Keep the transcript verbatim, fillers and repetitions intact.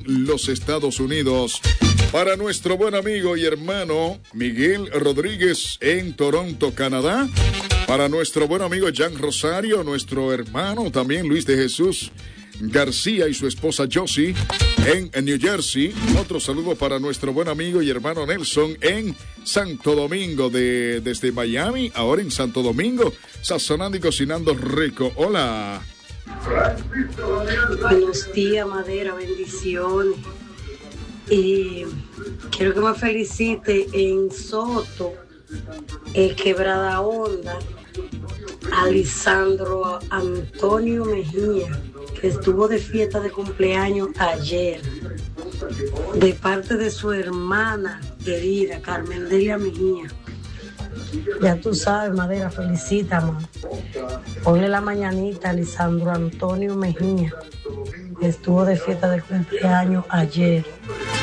los Estados Unidos. Para nuestro buen amigo y hermano Miguel Rodríguez en Toronto, Canadá. Para nuestro buen amigo Jan Rosario, nuestro hermano también Luis de Jesús García y su esposa Josie en New Jersey. Otro saludo para nuestro buen amigo y hermano Nelson en Santo Domingo, de, desde Miami, ahora en Santo Domingo, sazonando y cocinando rico. Hola. Buenos días, Madera, bendiciones. Y quiero que me felicite en Soto, el Quebrada Honda, Alisandro Antonio Mejía, que estuvo de fiesta de cumpleaños ayer, de parte de su hermana querida, Carmen Delia Mejía. Ya tú sabes, Madera, felicita, man. Ponle la mañanita a Lisandro Antonio Mejía, que estuvo de fiesta de cumpleaños ayer.